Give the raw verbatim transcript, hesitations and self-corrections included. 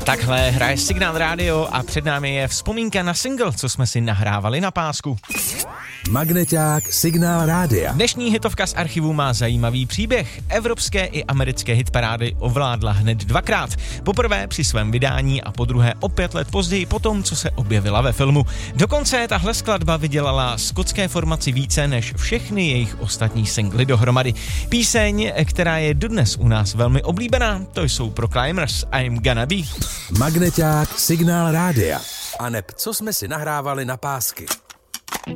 Takhle hraje Signál Radio a před námi je vzpomínka na single, co jsme si nahrávali na pásku. Magneťák Signál Rádia. Dnešní hitovka z archivu má zajímavý příběh. Evropské i americké hitparády ovládla hned dvakrát. Poprvé při svém vydání a podruhé o pět let později po tom, co se objevila ve filmu. Dokonce tahle skladba vydělala skotské formaci více než všechny jejich ostatní singly dohromady. Píseň, která je dodnes u nás velmi oblíbená, to jsou Proclaimers I'm Gonna Be. Magneťák Signál Rádia. A neb co jsme si nahrávali na pásky.